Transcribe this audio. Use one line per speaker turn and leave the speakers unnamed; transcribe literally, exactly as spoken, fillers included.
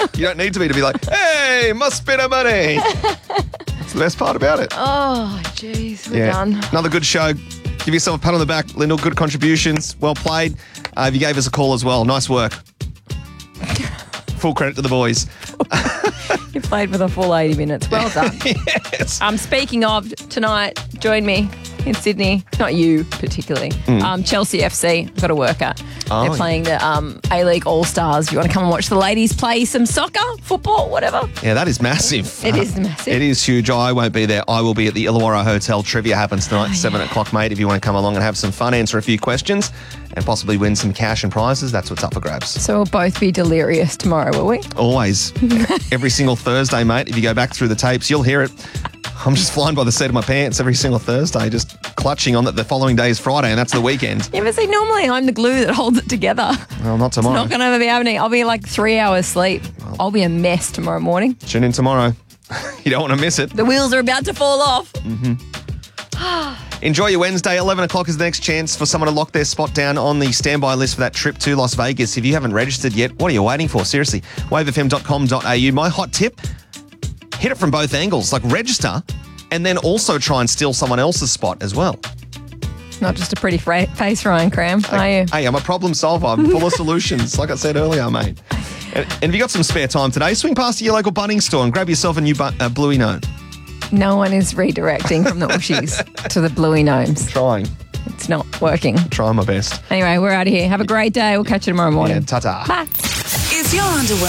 You don't need to be to be like, hey, must spend our money. That's the best part about it.
Oh, jeez, we're done.
Another good show. Give yourself a pat on the back, Lyndall. Good contributions. Well played. Uh, you gave us a call as well. Nice work. Full credit to the boys.
You played for the full eighty minutes. Well done.
Yes.
Um, speaking of, tonight, join me in Sydney. Not you particularly.
Mm.
Um, Chelsea F C, got to work at.
Oh,
They're playing the um, A-League All-Stars. If you want to come and watch the ladies play some soccer, football, whatever.
Yeah, that is massive.
It is massive.
It is huge. I won't be there. I will be at the Illawarra Hotel. Trivia happens tonight,
Oh,
seven
yeah.
o'clock, mate. If you want to come along and have some fun, answer a few questions, and possibly win some cash and prizes, that's what's up for grabs.
So we'll both be delirious tomorrow, will we?
Always. Every single Thursday, mate. If you go back through the tapes, you'll hear it. I'm just flying by the seat of my pants every single Thursday, just clutching on that the following day is Friday and that's the weekend.
Yeah, but see, normally I'm the glue that holds it together.
Well, not tomorrow.
Not going to be happening. I'll be like three hours sleep. I'll be a mess tomorrow morning.
Tune in tomorrow. You don't want to miss it.
The wheels are about to fall off.
Enjoy your Wednesday. eleven o'clock is the next chance for someone to lock their spot down on the standby list for that trip to Las Vegas. If you haven't registered yet, what are you waiting for? Seriously, wave f m dot com dot a u. My hot tip, hit it from both angles. Like register and then also try and steal someone else's spot as well.
Not just a pretty fra- face, Ryan Cram, are you?
Hey, I'm a problem solver. I'm full of solutions, like I said earlier, mate. And, and if you got some spare time today, swing past your local Bunnings store and grab yourself a new bu- uh, Bluey Gnome.
No one is redirecting from the Ushies to the Bluey Gnomes.
Trying.
It's not working.
Trying my best.
Anyway, we're out of here. Have a great day. We'll catch you tomorrow morning.
Yeah, ta-ta.
Bye.
If you're underwhelmed